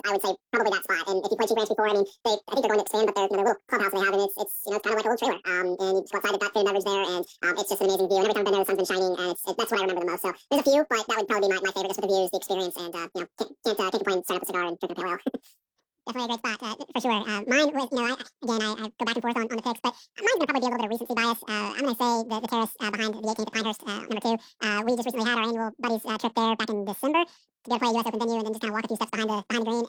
I would say probably that spot. And if you played Chief Ranch before, I mean, I think they're going to expand, but their little clubhouse they have, and it's kind of like a little trailer. And you just go outside, they've got food and beverage there, and it's just an amazing view. And every time I've been there, the sun's been shining, and that's what I remember the most. So there's a few, but that would probably be my favorite, just with the views, the experience, and can't take a plane, start up a cigar, and drink a pale ale. Definitely a great spot, for sure. Mine was, I go back and forth on the picks, but mine's going to probably be a little bit of recency bias. I'm going to say the terrace behind the 18th at Pinehurst, number 2. We just recently had our annual buddies trip there back in December to go play a U.S. Open venue and then just kind of walk a few steps behind the green.